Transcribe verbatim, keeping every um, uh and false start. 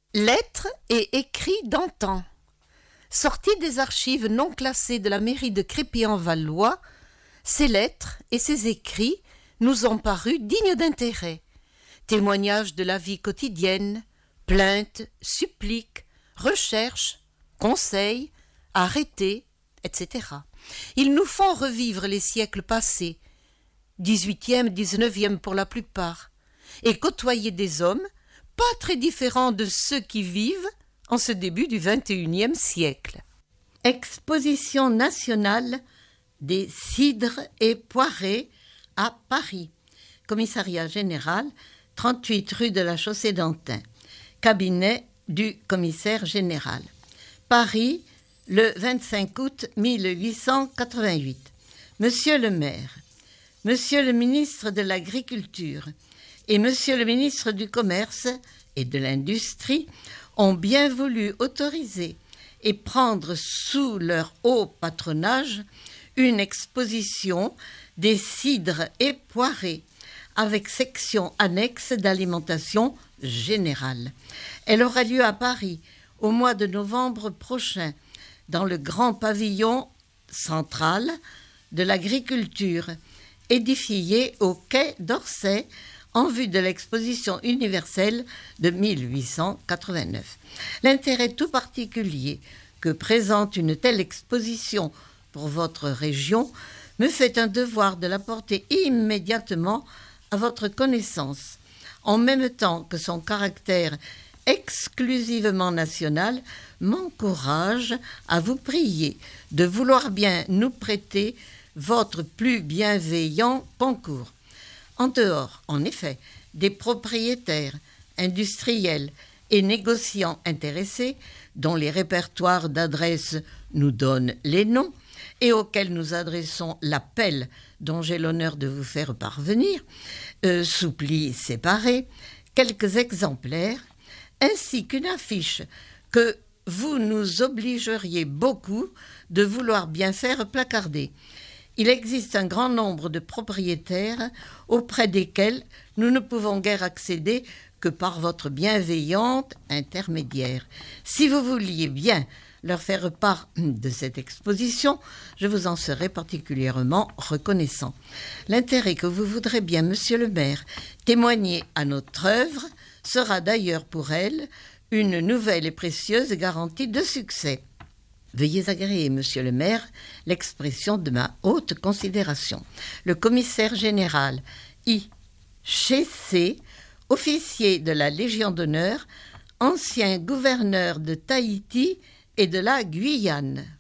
Lettres et écrits d'antan. Sortis des archives non classées de la mairie de Crépy-en-Valois, ces lettres et ces écrits nous ont paru dignes d'intérêt. Témoignages de la vie quotidienne, plaintes, suppliques, recherches, conseils, arrêtés, et cetera. Ils nous font revivre les siècles passés, dix-huitième, dix-neuvième pour la plupart, et côtoyer des hommes pas très différents de ceux qui vivent en ce début du vingt et unième siècle. Exposition nationale des cidres et poirées à Paris. Commissariat général, trente-huit rue de la Chaussée-d'Antin. Cabinet du commissaire général. Paris, le vingt-cinq août mille huit cent quatre-vingt-huit. Monsieur le maire, Monsieur le ministre de l'Agriculture et Monsieur le ministre du Commerce et de l'Industrie ont bien voulu autoriser et prendre sous leur haut patronage une exposition des cidres et poirées avec section annexe d'alimentation générale. Elle aura lieu à Paris au mois de novembre prochain dans le grand pavillon central de l'agriculture édifié au quai d'Orsay en vue de l'exposition universelle de mille huit cent quatre-vingt-neuf. L'intérêt tout particulier que présente une telle exposition pour votre région me fait un devoir de la porter immédiatement à votre connaissance, en même temps que son caractère exclusivement national m'encourage à vous prier de vouloir bien nous prêter votre plus bienveillant concours. En dehors, en effet, des propriétaires, industriels et négociants intéressés, dont les répertoires d'adresses nous donnent les noms et auxquels nous adressons l'appel dont j'ai l'honneur de vous faire parvenir, euh, sous plis séparés, quelques exemplaires, ainsi qu'une affiche que vous nous obligeriez beaucoup de vouloir bien faire placarder. Il existe un grand nombre de propriétaires auprès desquels nous ne pouvons guère accéder que par votre bienveillante intermédiaire. Si vous vouliez bien leur faire part de cette exposition, je vous en serais particulièrement reconnaissant. L'intérêt que vous voudrez bien, monsieur le maire, témoigner à notre œuvre sera d'ailleurs pour elle une nouvelle et précieuse garantie de succès. Veuillez agréer, monsieur le maire, l'expression de ma haute considération. Le commissaire général I. Chessé, officier de la Légion d'honneur, ancien gouverneur de Tahiti et de la Guyane.